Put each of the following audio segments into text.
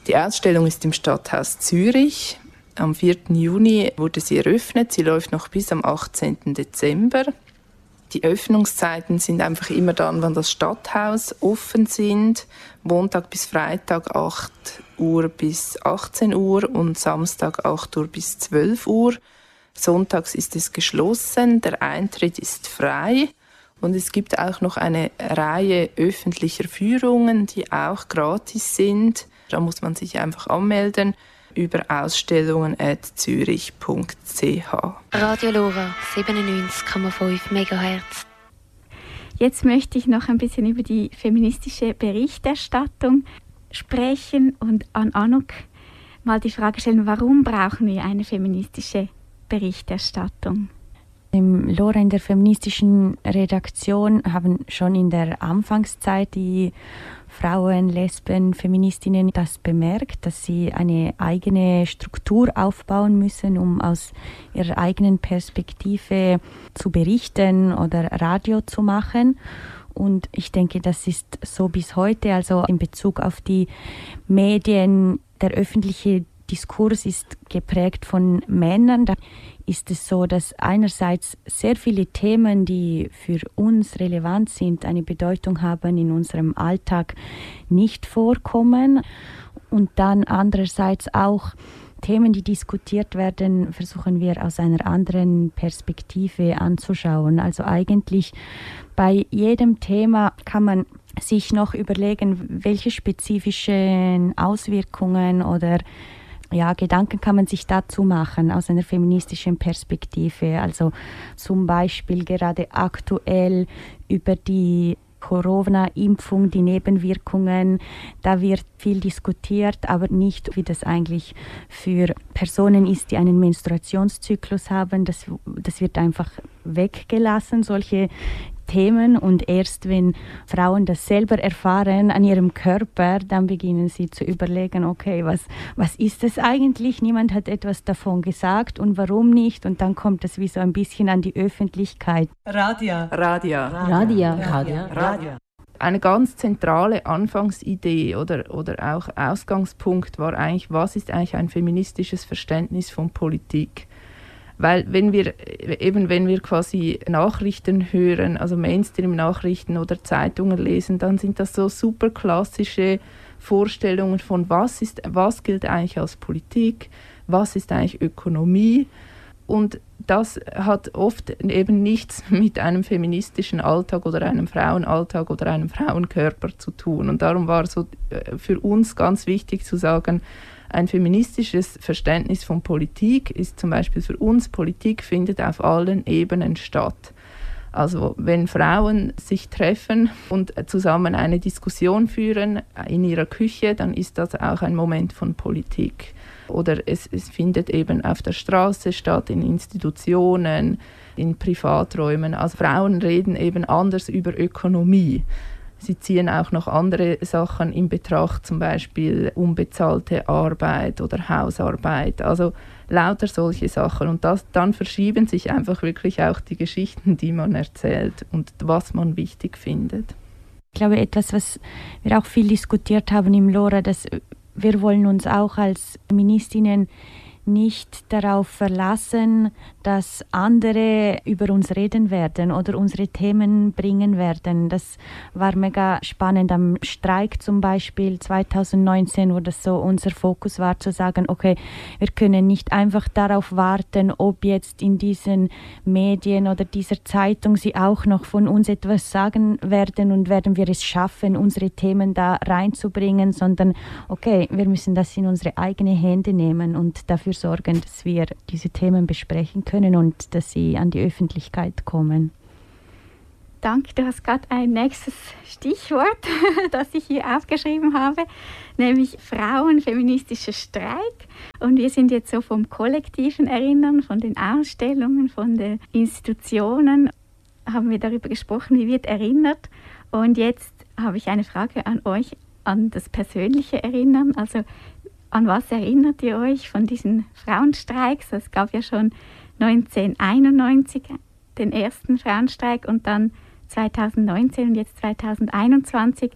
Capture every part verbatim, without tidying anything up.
Die Ausstellung ist im Stadthaus Zürich. Am vierten Juni wurde sie eröffnet. Sie läuft noch bis am achtzehnten Dezember. Die Öffnungszeiten sind einfach immer dann, wenn das Stadthaus offen sind. Montag bis Freitag acht Uhr bis achtzehn Uhr und Samstag acht Uhr bis zwölf Uhr. Sonntags ist es geschlossen, der Eintritt ist frei und es gibt auch noch eine Reihe öffentlicher Führungen, die auch gratis sind. Da muss man sich einfach anmelden über ausstellungen at zürich punkt c h. Radio Lora siebenundneunzig Komma fünf Megahertz. Jetzt möchte ich noch ein bisschen über die feministische Berichterstattung sprechen und an Anouk mal die Frage stellen, warum brauchen wir eine feministische Berichterstattung? Im Lora in der feministischen Redaktion haben schon in der Anfangszeit die Frauen, Lesben, Feministinnen das bemerkt, dass sie eine eigene Struktur aufbauen müssen, um aus ihrer eigenen Perspektive zu berichten oder Radio zu machen. Und ich denke, das ist so bis heute, also in Bezug auf die Medien, der öffentliche Diskurs ist geprägt von Männern. Da ist es so, dass einerseits sehr viele Themen, die für uns relevant sind, eine Bedeutung haben in unserem Alltag, nicht vorkommen. Und dann andererseits auch Themen, die diskutiert werden, versuchen wir aus einer anderen Perspektive anzuschauen. Also eigentlich bei jedem Thema kann man sich noch überlegen, welche spezifischen Auswirkungen oder ja, Gedanken kann man sich dazu machen aus einer feministischen Perspektive. Also zum Beispiel gerade aktuell über die Corona-Impfung, die Nebenwirkungen, da wird viel diskutiert, aber nicht, wie das eigentlich für Personen ist, die einen Menstruationszyklus haben. Das, das wird einfach weggelassen, solche Themen. Und erst wenn Frauen das selber erfahren an ihrem Körper, dann beginnen sie zu überlegen, okay, was, was ist das eigentlich? Niemand hat etwas davon gesagt und warum nicht? Und dann kommt das wie so ein bisschen an die Öffentlichkeit. Radia. Radia. Radia. Radia. Radia. Eine ganz zentrale Anfangsidee oder, oder auch Ausgangspunkt war eigentlich, was ist eigentlich ein feministisches Verständnis von Politik? Weil wenn wir eben wenn wir quasi Nachrichten hören, also Mainstream-Nachrichten oder Zeitungen lesen, dann sind das so super klassische Vorstellungen von was ist, was gilt eigentlich als Politik, was ist eigentlich Ökonomie. Und das hat oft eben nichts mit einem feministischen Alltag oder einem Frauenalltag oder einem Frauenkörper zu tun. Und darum war so für uns ganz wichtig zu sagen, ein feministisches Verständnis von Politik ist zum Beispiel für uns, Politik findet auf allen Ebenen statt. Also wenn Frauen sich treffen und zusammen eine Diskussion führen in ihrer Küche, dann ist das auch ein Moment von Politik. Oder es, es findet eben auf der Straße statt, in Institutionen, in Privaträumen. Also Frauen reden eben anders über Ökonomie. Sie ziehen auch noch andere Sachen in Betracht, zum Beispiel unbezahlte Arbeit oder Hausarbeit. Also lauter solche Sachen. Und das, dann verschieben sich einfach wirklich auch die Geschichten, die man erzählt und was man wichtig findet. Ich glaube, etwas, was wir auch viel diskutiert haben im Lora, dass wir wollen uns auch als Feministinnen nicht darauf verlassen, dass andere über uns reden werden oder unsere Themen bringen werden. Das war mega spannend am Streik zum Beispiel zwanzig neunzehn, wo das so unser Fokus war, zu sagen, okay, wir können nicht einfach darauf warten, ob jetzt in diesen Medien oder dieser Zeitung sie auch noch von uns etwas sagen werden und werden wir es schaffen, unsere Themen da reinzubringen, sondern okay, wir müssen das in unsere eigenen Hände nehmen und dafür sorgen, dass wir diese Themen besprechen können und dass sie an die Öffentlichkeit kommen. Danke, du hast gerade ein nächstes Stichwort, das ich hier aufgeschrieben habe, nämlich Frauen, feministischer Streik. Und wir sind jetzt so vom kollektiven Erinnern, von den Ausstellungen, von den Institutionen, haben wir darüber gesprochen, wie wird erinnert. Und jetzt habe ich eine Frage an euch, an das persönliche Erinnern. Also an was erinnert ihr euch von diesen Frauenstreiks? Es gab ja schon neunzehnhunderteinundneunzig den ersten Frauenstreik und dann zweitausendneunzehn und jetzt zweitausendeinundzwanzig.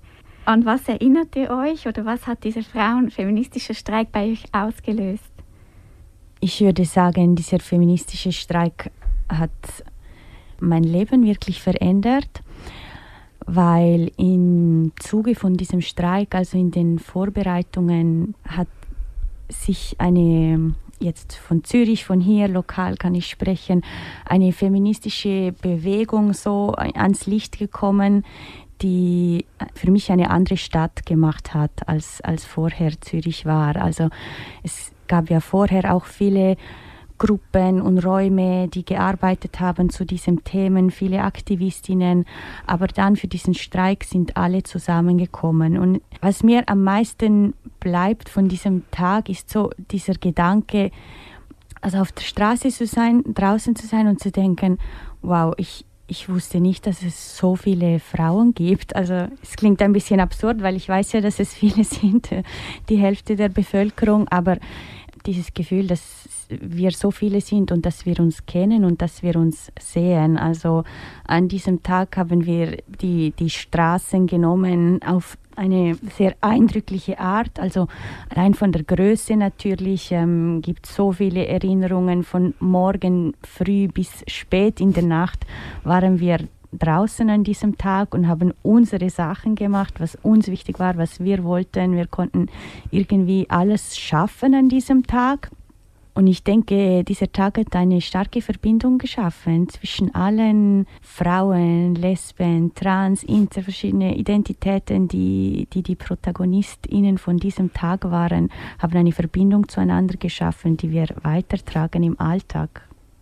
An was erinnert ihr euch oder was hat dieser frauenfeministische Streik bei euch ausgelöst? Ich würde sagen, dieser feministische Streik hat mein Leben wirklich verändert, weil im Zuge von diesem Streik, also in den Vorbereitungen, hat sich eine, jetzt von Zürich, von hier lokal kann ich sprechen, eine feministische Bewegung so ans Licht gekommen, die für mich eine andere Stadt gemacht hat, als, als vorher Zürich war. Also es gab ja vorher auch viele Gruppen und Räume, die gearbeitet haben zu diesen Themen, viele Aktivistinnen, aber dann für diesen Streik sind alle zusammengekommen. Und was mir am meisten bleibt von diesem Tag, ist so dieser Gedanke, also auf der Straße zu sein, draußen zu sein und zu denken, wow, ich Ich wusste nicht, dass es so viele Frauen gibt. Also es klingt ein bisschen absurd, weil ich weiß ja, dass es viele sind, die Hälfte der Bevölkerung. Aber dieses Gefühl, dass wir so viele sind und dass wir uns kennen und dass wir uns sehen. Also an diesem Tag haben wir die, die Straßen genommen auf eine sehr eindrückliche Art. Also allein von der Größe natürlich ähm, gibt es so viele Erinnerungen. Von morgen früh bis spät in der Nacht waren wir draußen an diesem Tag und haben unsere Sachen gemacht, was uns wichtig war, was wir wollten. Wir konnten irgendwie alles schaffen an diesem Tag. Und ich denke, dieser Tag hat eine starke Verbindung geschaffen zwischen allen Frauen, Lesben, Trans, Inter, verschiedene Identitäten, die, die die ProtagonistInnen von diesem Tag waren, haben eine Verbindung zueinander geschaffen, die wir weitertragen im Alltag.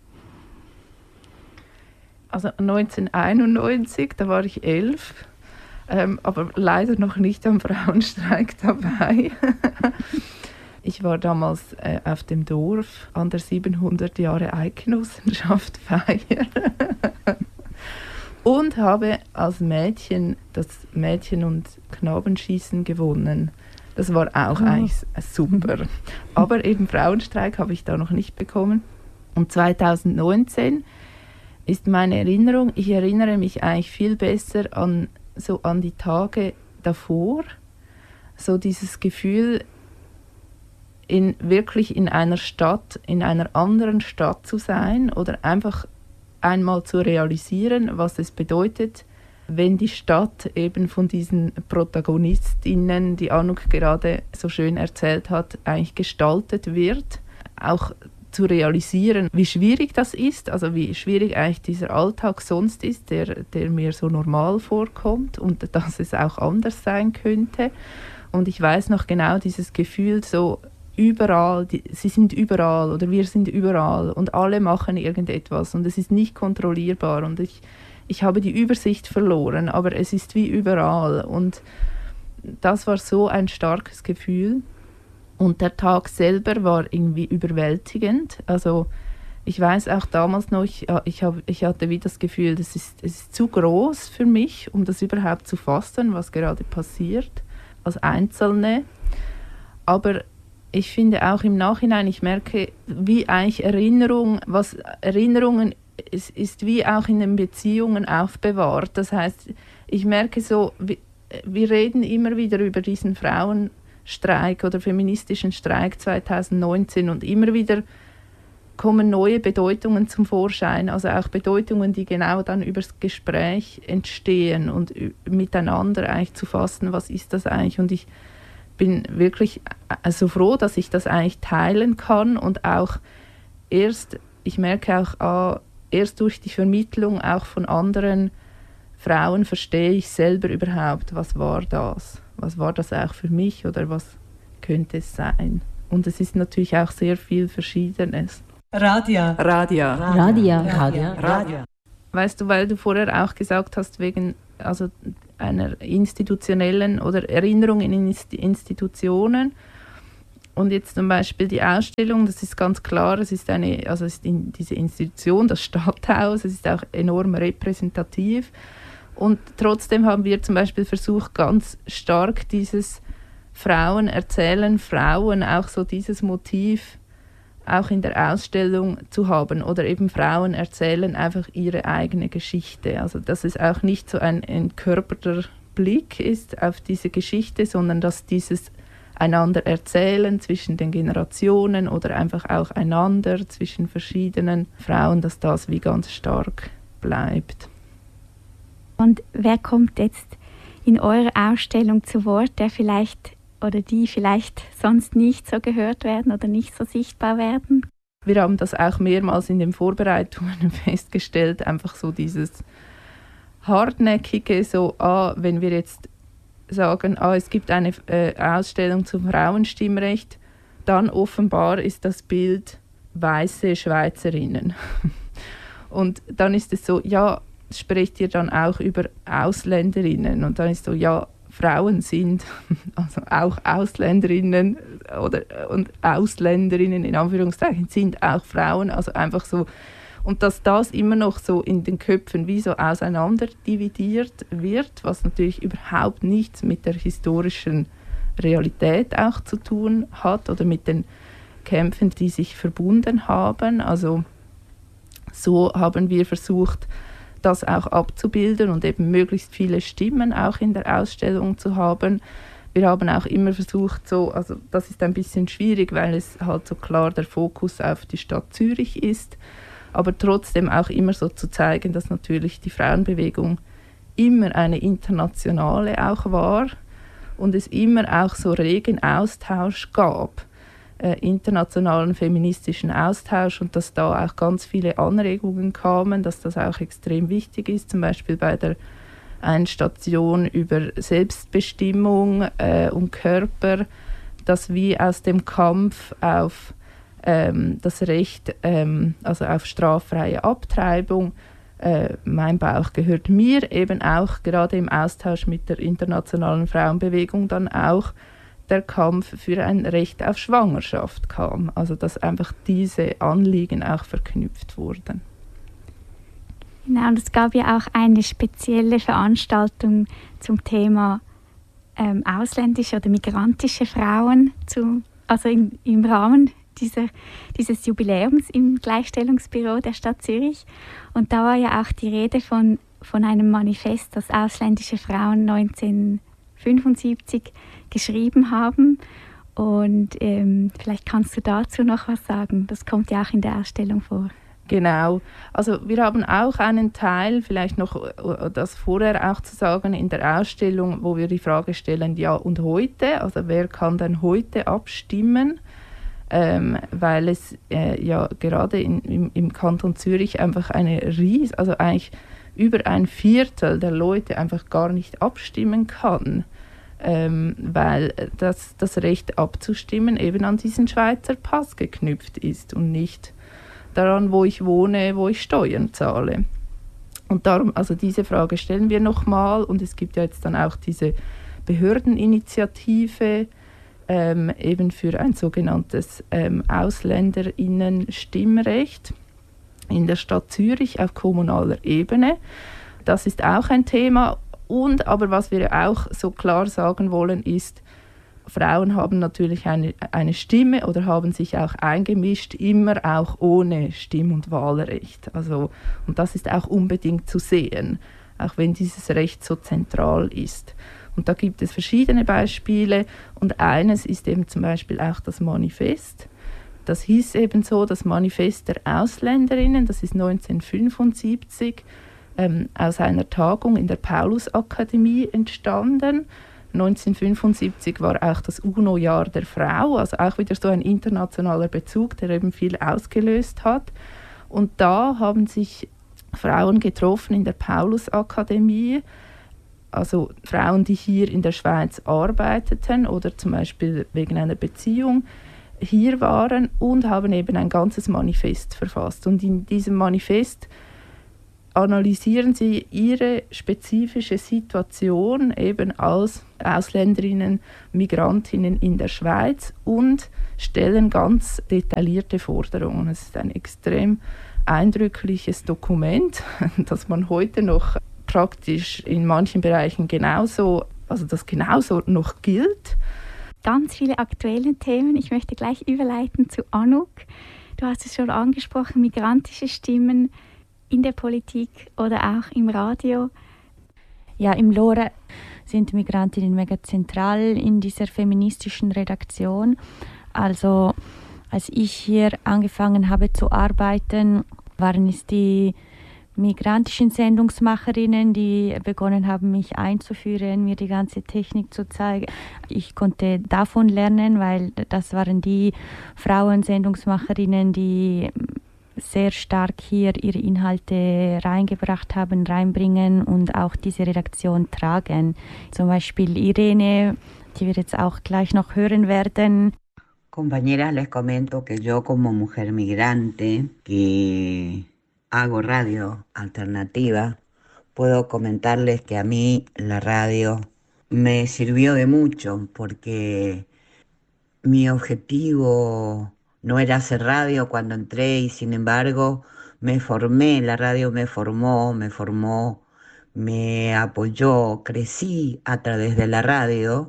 Also neunzehnhunderteinundneunzig, da war ich elf, ähm, aber leider noch nicht am Frauenstreik dabei. Ich war damals äh, auf dem Dorf an der siebenhundert Jahre Eidgenossenschaft feiern und habe als Mädchen das Mädchen- und Knabenschießen gewonnen. Das war auch oh. eigentlich super. Aber eben Frauenstreik habe ich da noch nicht bekommen. Und zweitausendneunzehn ist meine Erinnerung, ich erinnere mich eigentlich viel besser an, so an die Tage davor, so dieses Gefühl, in, wirklich in einer Stadt, in einer anderen Stadt zu sein oder einfach einmal zu realisieren, was es bedeutet, wenn die Stadt eben von diesen Protagonistinnen, die Anouk gerade so schön erzählt hat, eigentlich gestaltet wird. Auch zu realisieren, wie schwierig das ist, also wie schwierig eigentlich dieser Alltag sonst ist, der, der mir so normal vorkommt und dass es auch anders sein könnte. Und ich weiß noch genau dieses Gefühl, so überall, die, sie sind überall oder wir sind überall und alle machen irgendetwas und es ist nicht kontrollierbar und ich, ich habe die Übersicht verloren, aber es ist wie überall und das war so ein starkes Gefühl und der Tag selber war irgendwie überwältigend, also ich weiß auch damals noch, ich, ich, hab, ich hatte wie das Gefühl, das ist, es ist zu groß für mich, um das überhaupt zu fassen, was gerade passiert, als Einzelne, aber ich finde auch im Nachhinein, ich merke, wie eigentlich Erinnerung, was Erinnerungen ist, ist wie auch in den Beziehungen aufbewahrt. Das heißt, ich merke so, wir, wir reden immer wieder über diesen Frauenstreik oder feministischen Streik zweitausendneunzehn und immer wieder kommen neue Bedeutungen zum Vorschein, also auch Bedeutungen, die genau dann über das Gespräch entstehen und miteinander eigentlich zu fassen, was ist das eigentlich? Und ich bin wirklich so froh, dass ich das eigentlich teilen kann und auch erst, ich merke auch, ah, erst durch die Vermittlung auch von anderen Frauen verstehe ich selber überhaupt, was war das? Was war das auch für mich oder was könnte es sein? Und es ist natürlich auch sehr viel Verschiedenes. Radia. Radia. Radia. Radia. Radia. Weißt du, weil du vorher auch gesagt hast, wegen also einer institutionellen oder Erinnerung in Institutionen. Und jetzt zum Beispiel die Ausstellung, das ist ganz klar, es ist eine, also es ist in diese Institution, das Stadthaus, es ist auch enorm repräsentativ. Und trotzdem haben wir zum Beispiel versucht, ganz stark dieses Frauen erzählen, Frauen, auch so dieses Motiv auch in der Ausstellung zu haben. Oder eben Frauen erzählen einfach ihre eigene Geschichte. Also dass es auch nicht so ein entkörperter Blick ist auf diese Geschichte, sondern dass dieses einander erzählen zwischen den Generationen oder einfach auch einander zwischen verschiedenen Frauen, dass das wie ganz stark bleibt. Und wer kommt jetzt in eurer Ausstellung zu Wort, der vielleicht oder die vielleicht sonst nicht so gehört werden oder nicht so sichtbar werden? Wir haben das auch mehrmals in den Vorbereitungen festgestellt, einfach so dieses hartnäckige, so, ah, wenn wir jetzt sagen, ah, es gibt eine äh, Ausstellung zum Frauenstimmrecht, dann offenbar ist das Bild weiße Schweizerinnen. Und dann ist es so, ja, sprecht ihr dann auch über Ausländerinnen? Und dann ist so, ja, Frauen sind, also auch Ausländerinnen oder, und Ausländerinnen in Anführungszeichen sind auch Frauen, also einfach so. Und dass das immer noch so in den Köpfen wie so auseinander dividiert wird, was natürlich überhaupt nichts mit der historischen Realität auch zu tun hat oder mit den Kämpfen, die sich verbunden haben. Also so haben wir versucht, das auch abzubilden und eben möglichst viele Stimmen auch in der Ausstellung zu haben. Wir haben auch immer versucht, so, also das ist ein bisschen schwierig, weil es halt so klar der Fokus auf die Stadt Zürich ist, aber trotzdem auch immer so zu zeigen, dass natürlich die Frauenbewegung immer eine internationale auch war und es immer auch so regen Austausch gab, äh, internationalen feministischen Austausch und dass da auch ganz viele Anregungen kamen, dass das auch extrem wichtig ist, zum Beispiel bei der einen Station über Selbstbestimmung äh, und Körper, dass wie aus dem Kampf auf ähm, das Recht, ähm, also auf straffreie Abtreibung, äh, mein Bauch gehört mir, eben auch gerade im Austausch mit der internationalen Frauenbewegung dann auch der Kampf für ein Recht auf Schwangerschaft kam. Also dass einfach diese Anliegen auch verknüpft wurden. Genau, und es gab ja auch eine spezielle Veranstaltung zum Thema ähm, ausländische oder migrantische Frauen, zu, also im, im Rahmen dieser, dieses Jubiläums im Gleichstellungsbüro der Stadt Zürich. Und da war ja auch die Rede von, von einem Manifest, das ausländische Frauen neunzehnhundertfünfundsiebzig geschrieben haben. Und ähm, vielleicht kannst du dazu noch was sagen. Das kommt ja auch in der Ausstellung vor. Genau. Also wir haben auch einen Teil, vielleicht noch das vorher auch zu sagen, in der Ausstellung, wo wir die Frage stellen, ja und heute, also wer kann denn heute abstimmen? Ähm, weil es äh, ja gerade in, im, im Kanton Zürich einfach eine Ries, also eigentlich über ein Viertel der Leute einfach gar nicht abstimmen kann, ähm, weil das, das Recht abzustimmen eben an diesen Schweizer Pass geknüpft ist und nicht daran, wo ich wohne, wo ich Steuern zahle. Und darum, also diese Frage stellen wir nochmal und es gibt ja jetzt dann auch diese Behördeninitiative ähm, eben für ein sogenanntes ähm, AusländerInnen-Stimmrecht in der Stadt Zürich auf kommunaler Ebene. Das ist auch ein Thema. Und aber was wir auch so klar sagen wollen ist, Frauen haben natürlich eine, eine Stimme oder haben sich auch eingemischt, immer auch ohne Stimm- und Wahlrecht. Also, und das ist auch unbedingt zu sehen, auch wenn dieses Recht so zentral ist. Und da gibt es verschiedene Beispiele und eines ist eben zum Beispiel auch das Manifest. Das hieß eben so, das Manifest der Ausländerinnen, das ist neunzehnhundertfünfundsiebzig ähm, aus einer Tagung in der Paulusakademie entstanden. neunzehnhundertfünfundsiebzig war auch das UNO-Jahr der Frau, also auch wieder so ein internationaler Bezug, der eben viel ausgelöst hat. Und da haben sich Frauen getroffen in der Paulusakademie, also Frauen, die hier in der Schweiz arbeiteten oder zum Beispiel wegen einer Beziehung hier waren und haben eben ein ganzes Manifest verfasst. Und in diesem Manifest analysieren sie ihre spezifische Situation eben als Ausländerinnen, Migrantinnen in der Schweiz und stellen ganz detaillierte Forderungen. Es ist ein extrem eindrückliches Dokument, das man heute noch praktisch in manchen Bereichen genauso, also das genauso noch gilt. Ganz viele aktuelle Themen. Ich möchte gleich überleiten zu Anouk. Du hast es schon angesprochen, migrantische Stimmen in der Politik oder auch im Radio. Ja, im Lore sind Migrantinnen mega zentral in dieser feministischen Redaktion. Also als ich hier angefangen habe zu arbeiten, waren es die migrantischen Sendungsmacherinnen, die begonnen haben, mich einzuführen, mir die ganze Technik zu zeigen. Ich konnte davon lernen, weil das waren die Frauen-Sendungsmacherinnen, die sehr stark hier ihre Inhalte reingebracht haben, reinbringen und auch diese Redaktion tragen. Zum Beispiel Irene, die wir jetzt auch gleich noch hören werden. Compañeras, les comento que yo como mujer migrante, que hago radio alternativa, puedo comentarles que a mí la radio me sirvió de mucho porque mi objetivo no era hacer radio cuando entré y sin embargo me formé, la radio me formó, me formó, me apoyó, crecí a través de la radio,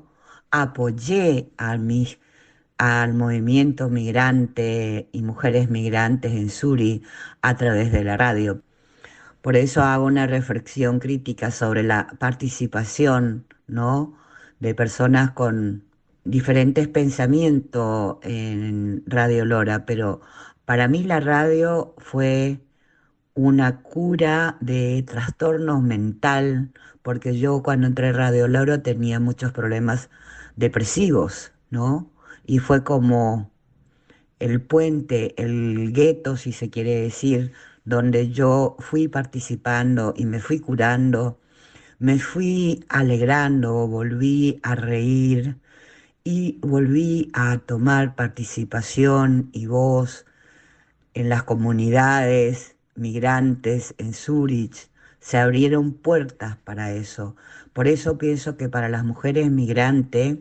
apoyé a mis al movimiento migrante y mujeres migrantes en Zurich a través de la radio. Por eso hago una reflexión crítica sobre la participación, ¿no?, de personas con diferentes pensamientos en Radio Lora, pero para mí la radio fue una cura de trastornos mental, porque yo cuando entré en Radio Lora tenía muchos problemas depresivos, ¿no? Y fue como el puente, el gueto, si se quiere decir, donde yo fui participando y me fui curando, me fui alegrando, volví a reír y volví a tomar participación y voz en las comunidades migrantes en Zurich. Se abrieron puertas para eso. Por eso pienso que para las mujeres migrantes,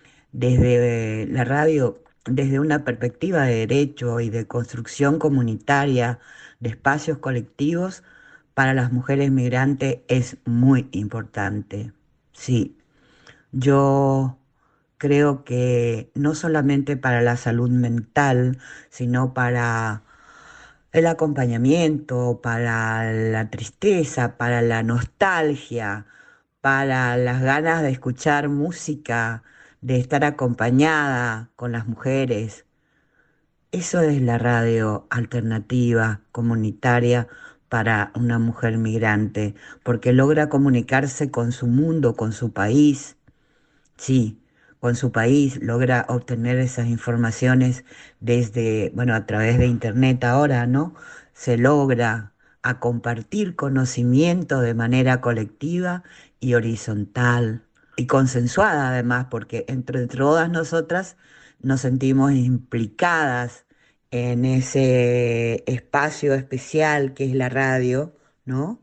desde la radio, desde una perspectiva de derecho y de construcción comunitaria de espacios colectivos, para las mujeres migrantes es muy importante. Sí, yo creo que no solamente para la salud mental, sino para el acompañamiento, para la tristeza, para la nostalgia, para las ganas de escuchar música, de estar acompañada con las mujeres. Eso es la radio alternativa, comunitaria, para una mujer migrante, porque logra comunicarse con su mundo, con su país. Sí, con su país, logra obtener esas informaciones desde, bueno, a través de internet ahora, ¿no? Se logra a compartir conocimiento de manera colectiva y horizontal. Y consensuada además, porque entre todas nosotras nos sentimos implicadas en ese espacio especial que es la radio, ¿no?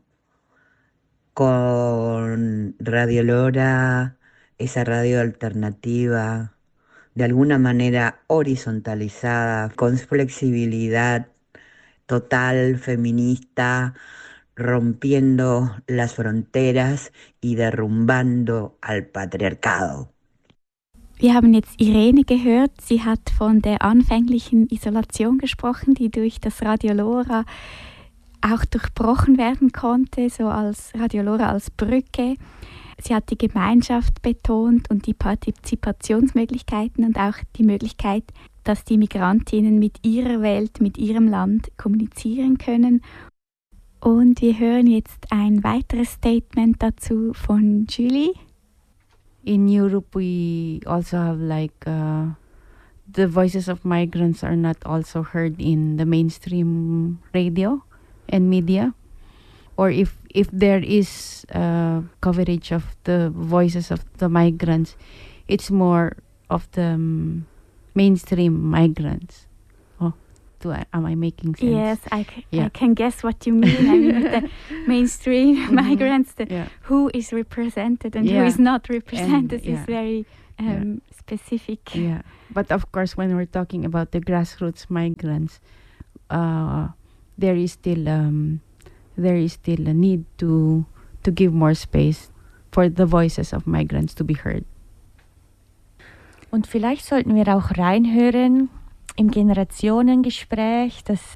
Con Radio Lora, esa radio alternativa, de alguna manera horizontalizada, con flexibilidad total, feminista, rompiendo las fronteras y derrumbando al patriarcado. Wir haben jetzt Irene gehört. Sie hat von der anfänglichen Isolation gesprochen, die durch das Radio Lora auch durchbrochen werden konnte, so als Radio Lora als Brücke. Sie hat die Gemeinschaft betont und die Partizipationsmöglichkeiten und auch die Möglichkeit, dass die Migrantinnen mit ihrer Welt, mit ihrem Land kommunizieren können. Und wir hören jetzt ein weiteres Statement dazu von Julie. In Europe, we also have like uh, the voices of migrants are not also heard in the mainstream radio and media. Or if, if there is uh, coverage of the voices of the migrants, it's more of the um, mainstream migrants. Oh, do I, am I making sense? Yes, I, c- yeah. I can guess what you mean. I mean, with the mainstream mm-hmm. migrants, the, yeah. who is represented and yeah. who is not represented and, yeah. is very um, yeah. specific. Yeah, but of course, when we're talking about the grassroots migrants, uh, there is still um, there is still a need to to give more space for the voices of migrants to be heard. Und vielleicht sollten wir auch reinhören im Generationengespräch, das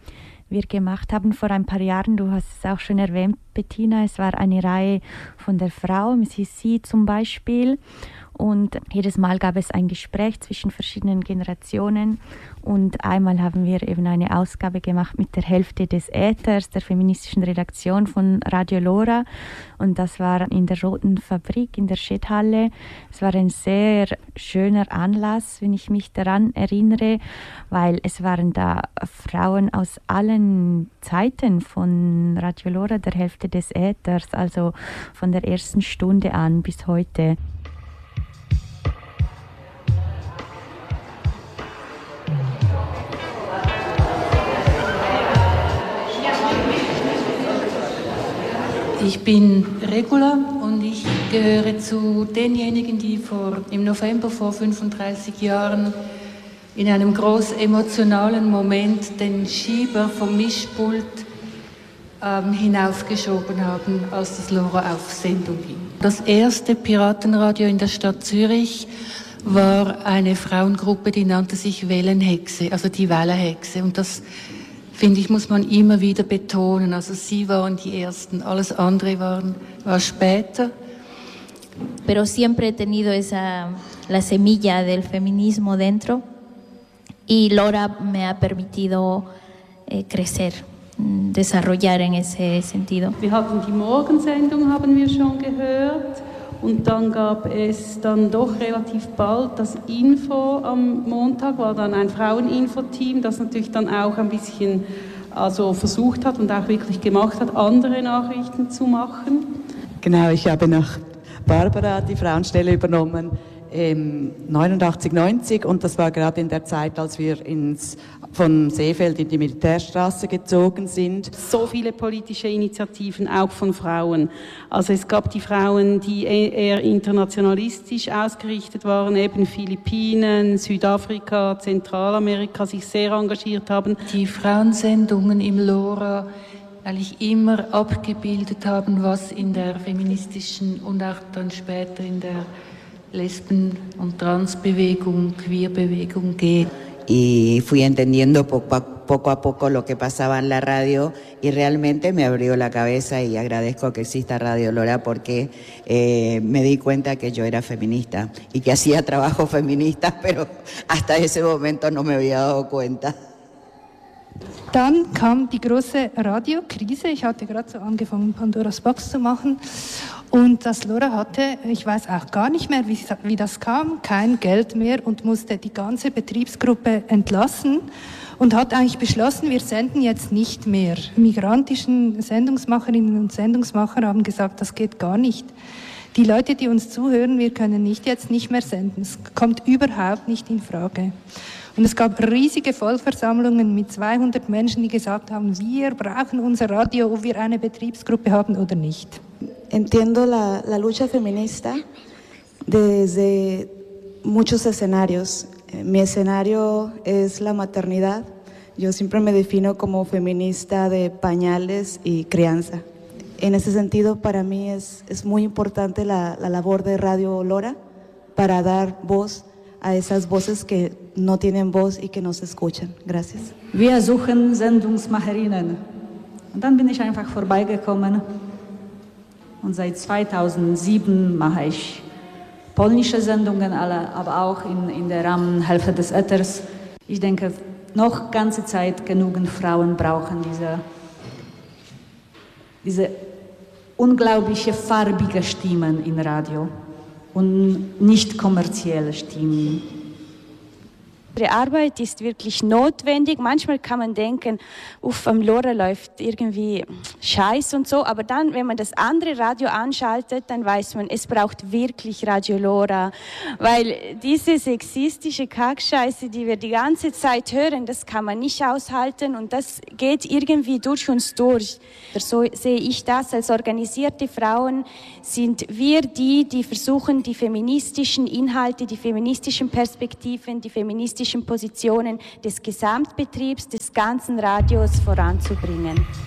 wir gemacht haben vor ein paar Jahren. Du hast es auch schon erwähnt, Bettina. Es war eine Reihe von der Frau, es hieß Sie zum Beispiel. Und jedes Mal gab es ein Gespräch zwischen verschiedenen Generationen. Und einmal haben wir eben eine Ausgabe gemacht mit der Hälfte des Äthers, der feministischen Redaktion von Radio Lora. Und das war in der Roten Fabrik in der Schedhalle. Es war ein sehr schöner Anlass, wenn ich mich daran erinnere, weil es waren da Frauen aus allen Zeiten von Radio Lora, der Hälfte des Äthers, also von der ersten Stunde an bis heute. Ich bin Regula und ich gehöre zu denjenigen, die vor, im November vor fünfunddreißig Jahren in einem groß emotionalen Moment den Schieber vom Mischpult ähm, hinaufgeschoben haben, als das Lora auf Sendung ging. Das erste Piratenradio in der Stadt Zürich war eine Frauengruppe, die nannte sich Wellenhexe, also die Wellenhexe. Und das, finde ich, muss man immer wieder betonen. Also sie waren die Ersten, alles andere waren, war später. Pero siempre he tenido esa, la semilla del feminismo dentro y Lora me ha permitido eh, crecer, desarrollar en ese sentido. Wir hatten die Morgensendung, haben wir schon gehört. Und dann gab es dann doch relativ bald das Info am Montag, war dann ein Fraueninfo-Team, das natürlich dann auch ein bisschen also versucht hat und auch wirklich gemacht hat, andere Nachrichten zu machen. Genau, ich habe nach Barbara die Frauenstelle übernommen im neunundachtzig, neunzig und das war gerade in der Zeit, als wir ins, von Seefeld in die Militärstraße gezogen sind. So viele politische Initiativen, auch von Frauen. Also es gab die Frauen, die eher internationalistisch ausgerichtet waren, eben Philippinen, Südafrika, Zentralamerika, sich sehr engagiert haben. Die Frauensendungen im Lora eigentlich immer abgebildet haben, was in der feministischen und auch dann später in der Lesben- und Transbewegung, Queerbewegung geht. Y fui entendiendo poco a, poco a poco lo que pasaba en la radio y realmente me abrió la cabeza y agradezco que exista Radio Lora porque eh, me di cuenta que yo era feminista y que hacía trabajos feministas, pero hasta ese momento no me había dado cuenta. Dann kam die große Radiokrise. Ich hatte gerade so angefangen, Pandoras Box zu machen. Und das Lora hatte, ich weiß auch gar nicht mehr, wie, wie das kam, kein Geld mehr und musste die ganze Betriebsgruppe entlassen und hat eigentlich beschlossen, wir senden jetzt nicht mehr. Migrantischen Sendungsmacherinnen und Sendungsmacher haben gesagt, das geht gar nicht. Die Leute, die uns zuhören, wir können nicht jetzt nicht mehr senden. Es kommt überhaupt nicht in Frage. Und es gab riesige Vollversammlungen mit zweihundert Menschen, die gesagt haben, wir brauchen unser Radio, ob wir eine Betriebsgruppe haben oder nicht. Entiendo la, la lucha feminista desde muchos escenarios. Mi escenario es la maternidad. Yo siempre me defino como feminista de pañales y crianza. En ese sentido, para mí es, es muy importante la, la labor de Radio Lora para dar voz a esas voces que no tienen voz y que no se escuchan. Gracias. Wir suchen Sendungsmacherinnen. Und dann bin ich einfach vorbeigekommen. Und seit zweitausendsieben mache ich polnische Sendungen, alle, aber auch in, in der Rahmen Hälfte des Äthers. Ich denke, noch ganze Zeit genügend Frauen brauchen diese, diese unglaubliche farbige Stimmen im Radio und nicht kommerzielle Stimmen. Ihre Arbeit ist wirklich notwendig. Manchmal kann man denken, uff, am Lora läuft irgendwie Scheiß und so, aber dann, wenn man das andere Radio anschaltet, dann weiß man, es braucht wirklich Radio Lora, weil diese sexistische Kackscheiße, die wir die ganze Zeit hören, das kann man nicht aushalten und das geht irgendwie durch uns durch. So sehe ich das. Als organisierte Frauen sind wir die, die versuchen, die feministischen Inhalte, die feministischen Perspektiven, die feministischen Positionen des Gesamtbetriebs, des ganzen Radios voranzubringen.